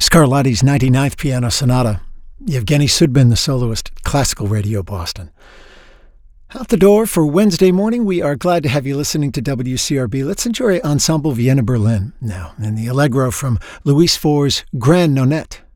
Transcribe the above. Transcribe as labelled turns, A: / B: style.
A: Scarlatti's 99th Piano Sonata. Yevgeny Sudbin, the soloist, Classical Radio Boston. Out the door for Wednesday morning, we are glad to have you listening to WCRB. Let's enjoy Ensemble Vienna Berlin now, and the Allegro from Louis Faur's Grand Nonette.